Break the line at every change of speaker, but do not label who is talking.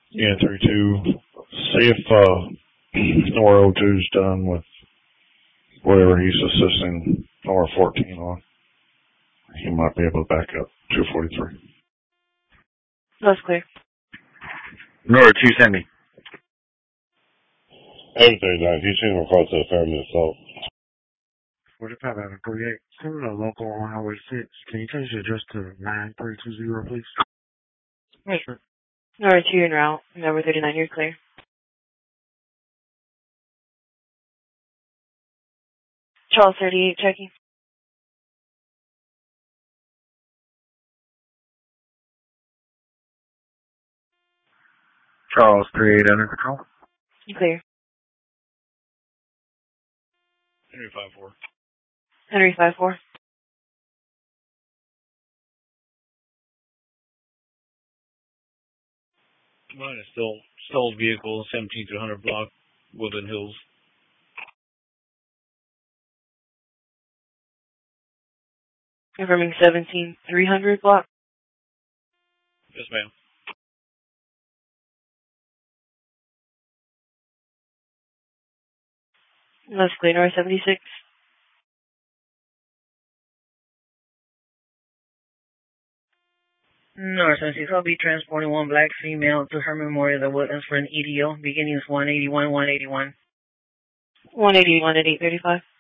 Yeah, 32. See if Nora 02's done with whatever he's assisting Nora 14 on. He might be able to back up 243.
That's clear.
Nora 2, send me.
Everything's nice. He's seen across the affirmative assault.
45 out of 38. Send me a local on Highway 6. Can you change the address to 9320, please?
Right. Nora 2 en route. Number 39, you're clear. Charles 38, checking.
Charles 38 under control.
Clear.
Henry 5-4.
Henry 5-4.
Mine is still stolen vehicle, 17-100 block, Woodland Hills.
Confirming 17-300 block.
Yes, ma'am.
That's clear. Nora 76.
Nora 76, I'll be transporting one black female to her memorial at Woodlands for an EDO. Beginning is 181, 181.
181 at 835.